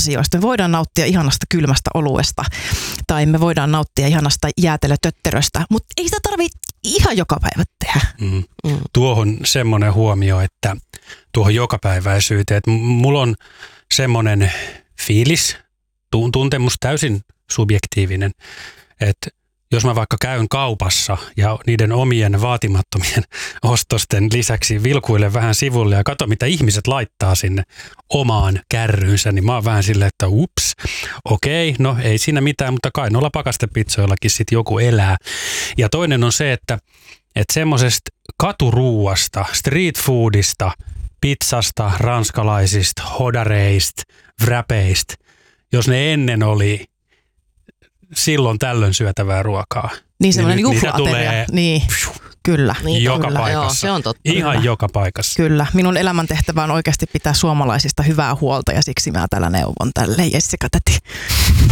asioista. Me voidaan nauttia ihanasta kylmästä oluesta tai me voidaan nauttia ihanasta jäätelötötteröstä, mutta ei sitä tarvitse ihan joka päivä tehdä. Tuohon semmoinen huomio, että tuohon jokapäiväisyyteen, että mulla on semmoinen fiilis, tuntemus täysin subjektiivinen, että jos mä vaikka käyn kaupassa ja niiden omien vaatimattomien ostosten lisäksi vilkuilen vähän sivulle ja katso, mitä ihmiset laittaa sinne omaan kärryynsä, niin mä oon vähän silleen, että ups, okei, no ei siinä mitään, mutta kai noilla pakastepizzoillakin sitten joku elää. Ja toinen on se, että semmoisesta katuruuasta, street foodista, pizzasta, ranskalaisista, hodareista, wrapeista, jos ne ennen oli silloin tällöin syötävää ruokaa. Niin semmoinen juhla-ateria. Niin, kyllä. Niin, joka kyllä, paikassa. joo, se on totta. Ihan Kyllä. joka paikassa. Kyllä. Minun elämäntehtävä on oikeasti pitää suomalaisista hyvää huolta ja siksi mä täällä neuvon tälleen Jessica täti.